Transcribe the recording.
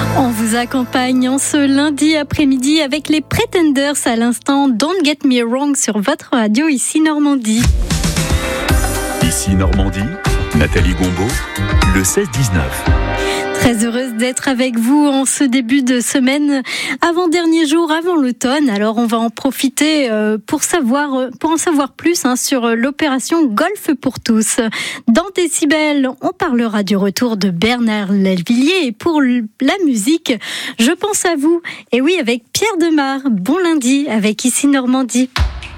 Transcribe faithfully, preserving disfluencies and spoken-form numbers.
On vous accompagne en ce lundi après-midi avec les Pretenders à l'instant Don't Get Me Wrong sur votre radio ici Normandie. Ici Normandie, Nathalie Gombaud, le seize dix-neuf. Très heureuse d'être avec vous en ce début de semaine, avant-dernier jour, avant l'automne. Alors on va en profiter pour savoir, pour en savoir plus hein, sur l'opération Golf pour tous. Dans Décibel, on parlera du retour de Bernard Lavilliers et pour la musique, je pense à vous. Et oui, avec Pierre Demar. Bon lundi avec Ici Normandie.